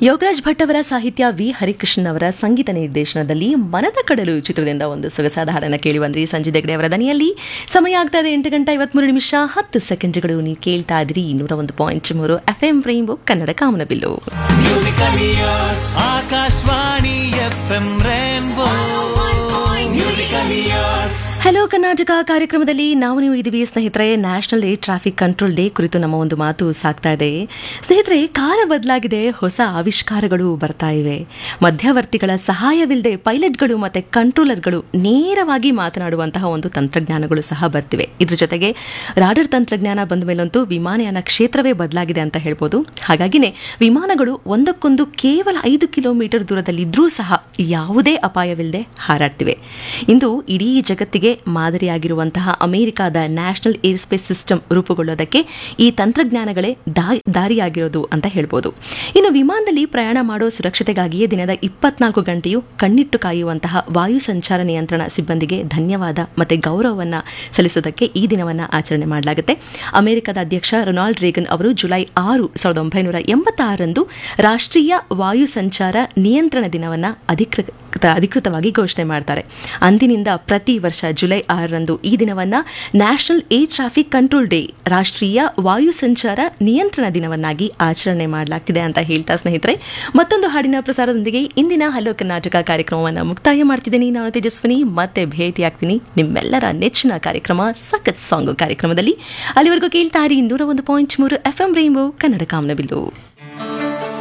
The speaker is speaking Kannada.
ಯೋಗರಾಜ್ ಭಟ್ ಅವರ ಸಾಹಿತ್ಯ, ವಿ ಹರಿಕೃಷ್ಣನ್ ಅವರ ಸಂಗೀತ ನಿರ್ದೇಶನದಲ್ಲಿ ಮನದ ಕಡಲು ಚಿತ್ರದಿಂದ ಒಂದು ಸೊಗಸಾದ ಹಾಡನ್ನು ಕೇಳಿ ಬಂದ್ರಿ ಸಂಜೆ ದೆಗಡೆ ಅವರ ದನಿಯಲ್ಲಿ. ಸಮಯ ಆಗ್ತಾ ಇದೆ 8:53 ನೀವು ಕೇಳ್ತಾ ಇದ್ರಿ 101.3 FM ರೈನ್ಬೋ ಕನ್ನಡ ಕಾಮನಬಿಲ್ಲು. Akashvani FM rainbow hello Karnataka ಕಾರ್ಯಕ್ರಮದಲ್ಲಿ ನೀವು ಇದೀವಿ ಸ್ನೇಹಿತರೆ. National air traffic control day ಕುರಿತು ನಮ್ಮ ಒಂದು ಮಾತು ಸಾಗ್ತಾ ಇದೆ ಸ್ನೇಹಿತರೆ. ಕಾಲ ಬದಲಾಗಿದೆ, ಹೊಸ ಆವಿಷ್ಕಾರಗಳು ಬರ್ತಾ ಇವೆ. ಮಧ್ಯವರ್ತಿಗಳ ಸಹಾಯವಿಲ್ಲದೆ ಪೈಲಟ್ಗಳು ಮತ್ತೆ ಕಂಟ್ರೋಲರ್ಗಳು ನೇರವಾಗಿ ಮಾತನಾಡುವಂತಹ ಒಂದು ತಂತ್ರಜ್ಞಾನಗಳು ಸಹ ಬರ್ತಿವೆ. ಇದ್ರ ಜೊತೆಗೆ ರಾಡರ್ ತಂತ್ರಜ್ಞಾನ ಬಂದ ಮೇಲಂತೂ ವಿಮಾನಯಾನ ಕ್ಷೇತ್ರವೇ ಬದಲಾಗಿದೆ ಅಂತ ಹೇಳ್ಬೋದು. ಹಾಗಾಗಿನೇ ವಿಮಾನಗಳು ಒಂದಕ್ಕೊಂದು ಕೇವಲ 5 ಕಿಲೋಮೀಟರ್ ದೂರದಲ್ಲಿದ್ರೂ ಸಹ ಯಾವುದೇ ಅಪಾಯವಿಲ್ಲದೆ ಹಾರಾಡ್ತಿವೆ. ಇಂದು ಇಡೀ ಜಗತ್ತಿಗೆ ಮಾದರಿಯಾಗಿರುವಂತಹ ಅಮೆರಿಕದ ನ್ಯಾಷನಲ್ ಏರ್ ಸ್ಪೇಸ್ ಸಿಸ್ಟಮ್ ರೂಪುಗೊಳ್ಳೋದಕ್ಕೆ ಈ ತಂತ್ರಜ್ಞಾನಗಳೇ ದಾರಿಯಾಗಿರೋದು ಅಂತ ಹೇಳ್ಬೋದು. ಇನ್ನು ವಿಮಾನದಲ್ಲಿ ಪ್ರಯಾಣ ಮಾಡೋ ಸುರಕ್ಷತೆಗಾಗಿಯೇ ದಿನದ 24 ಗಂಟೆಯೂ ಕಣ್ಣಿಟ್ಟು ಕಾಯುವಂತಹ ವಾಯು ಸಂಚಾರ ನಿಯಂತ್ರಣ ಸಿಬ್ಬಂದಿಗೆ ಧನ್ಯವಾದ ಮತ್ತೆ ಗೌರವವನ್ನು ಸಲ್ಲಿಸೋದಕ್ಕೆ ಈ ದಿನವನ್ನು ಆಚರಣೆ ಮಾಡಲಾಗುತ್ತೆ. ಅಮೆರಿಕದ ಅಧ್ಯಕ್ಷ ರೊನಾಲ್ಡ್ ರೇಗನ್ ಅವರು ಜುಲೈ 6, 1986 ರಾಷ್ಟ್ರೀಯ ವಾಯು ಸಂಚಾರ ನಿಯಂತ್ರಣ ದಿನವನ್ನು ಅಧಿಕೃತವಾಗಿ ಘೋಷಣೆ ಮಾಡ್ತಾರೆ. ಅಂದಿನಿಂದ ಪ್ರತಿ ವರ್ಷ ಜುಲೈ 6 ಈ ದಿನವನ್ನು national air traffic control day, ರಾಷ್ಟ್ರೀಯ ವಾಯು ಸಂಚಾರ ನಿಯಂತ್ರಣ ದಿನವನ್ನಾಗಿ ಆಚರಣೆ ಮಾಡಲಾಗ್ತಿದೆ ಅಂತ ಹೇಳ್ತಾ ಸ್ನೇಹಿತರೆ, ಮತ್ತೊಂದು ಹಾಡಿನ ಪ್ರಸಾರದೊಂದಿಗೆ ಇಂದಿನ ಹಲೋ ಕರ್ನಾಟಕ ಕಾರ್ಯಕ್ರಮವನ್ನು ಮುಕ್ತಾಯ ಮಾಡ್ತಿದ್ದೀನಿ. ನಾನು ತೇಜಸ್ವಿನಿ, ಮತ್ತೆ ಭೇಟಿಯಾಗ್ತೀನಿ ನಿಮ್ಮೆಲ್ಲರ ನೆಚ್ಚಿನ ಕಾರ್ಯಕ್ರಮ ಸಖತ್ ಸಾಂಗ್ ಕಾರ್ಯಕ್ರಮದಲ್ಲಿ. ಅಲ್ಲಿವರೆಗೂ ಕೇಳ್ತಾ ಇರಿ 101.3 FM ರೈನ್ಬೋ ಕನ್ನಡ ಕಾಮನಬಿಲ್ಲು.